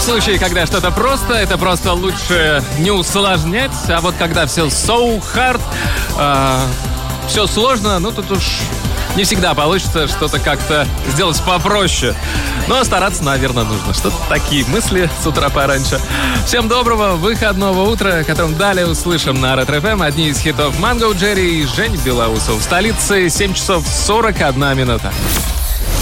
случае, когда что-то просто, это просто лучше не усложнять. А вот когда все so hard, все сложно, ну тут уж не всегда получится что-то как-то сделать попроще. Но стараться, наверное, нужно. Что-то такие мысли с утра пораньше. Всем доброго выходного утра, которым далее услышим на Ретро-ФМ одни из хитов Манго Джерри и Жень Белоусов. В столице 7 часов 41 минута.